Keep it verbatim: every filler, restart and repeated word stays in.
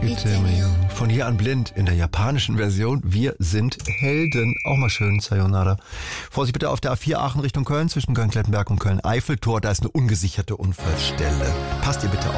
Mitemi. Von hier an blind in der japanischen Version. Wir sind Helden. Auch mal schön, Sayonara. Vorsicht bitte auf der A vier Aachen Richtung Köln, zwischen Köln-Klettenberg und Köln-Eiffeltor. Da ist eine ungesicherte Unfallstelle. Passt ihr bitte auf.